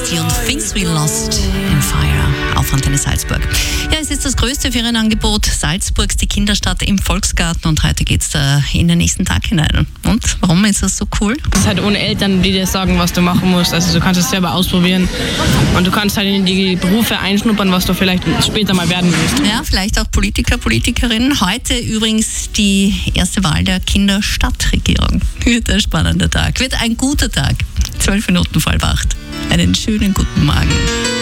Und Things We Lost in Fire auf Antenne Salzburg. Ja, es ist das größte Ferienangebot Salzburgs, die Kinderstadt im Volksgarten, und heute geht es da in den nächsten Tag hinein. Und warum ist das so cool? Es ist halt ohne Eltern, die dir sagen, was du machen musst. Also du kannst es selber ausprobieren und du kannst halt in die Berufe einschnuppern, was du vielleicht später mal werden willst. Ja, vielleicht auch Politiker, Politikerinnen. Heute übrigens die erste Wahl der Kinderstadtregierung. Wird ein spannender Tag, wird ein guter Tag. 12 Minuten vor 8. Einen schönen guten Morgen.